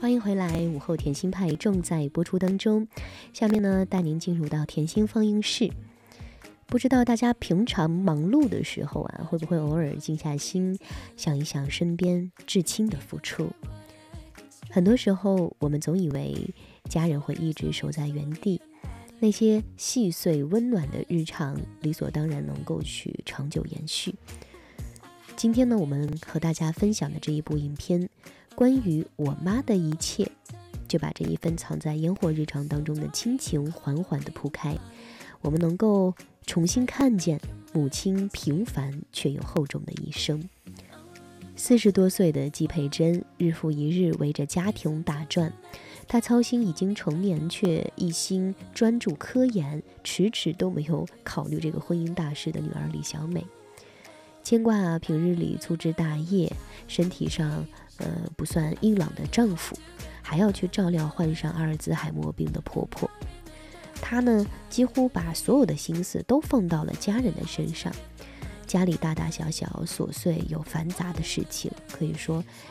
欢迎回来，午后甜心派正在播出当中。下面呢，带您进入到甜心放映室。不知道大家平常忙碌的时候啊，会不会偶尔静下心想一想身边至亲的付出？很多时候，我们总以为家人会一直守在原地，那些细碎温暖的日常，理所当然能够去长久延续。今天呢，我们和大家分享的这一部影片，关于我妈的一切，就把这一份藏在烟火日常当中的亲情缓缓地铺开，我们能够重新看见母亲平凡却又厚重的一生。40多岁的季佩珍日复一日围着家庭打转，她操心已经成年却一心专注科研，迟迟都没有考虑这个婚姻大事的女儿李小美，牵挂平日里粗枝大叶，身体上不算硬朗的丈夫，还要去照料患上阿尔兹海默病的婆婆。她呢，几乎把所有的心思都放到了家人的身上，家里大大小小琐碎又繁杂的事情，可以说